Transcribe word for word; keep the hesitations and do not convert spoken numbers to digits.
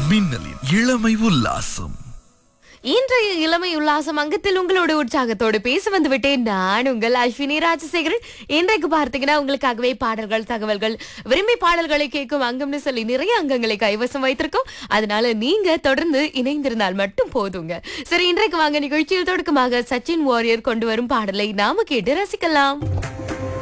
மின்னலின் இளமை உல்லாசம். இன்றைய இளமை உல்லாசம் அங்கத்தில் உங்களோட உற்சாகத்தோடு பேச வந்து விட்டேன். நான் உங்கள் அஸ்வினி ராஜசேகரன். இன்றைக்கு பார்த்தீங்கன்னா உங்களுக்காகவே பாடல்கள், தகவல்கள், விரும்பி பாடல்களை கேட்கும் அங்கம்னு சொல்லி நிறைய அங்கங்களை கைவசம் வைத்திருக்கோம். அதனால நீங்க தொடர்ந்து இணைந்திருந்தால் மட்டும் போதுங்க. சரி, இன்றைக்கு வாங்க நிகழ்ச்சியில் தொடக்கமாக சச்சின் வாரியர் கொண்டு வரும் பாடலை நாம கேட்டு ரசிக்கலாம்.